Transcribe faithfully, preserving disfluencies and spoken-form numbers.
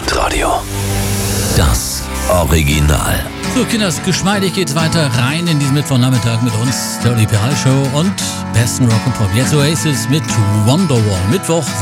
Stadtradio. Das Original. So, Kinders, geschmeidig geht's weiter rein in diesen Mittwochnachmittag mit uns, der Oli Peral Show und besten Rock'n'Pop. Jetzt Oasis mit Wonderwall. Mittwoch,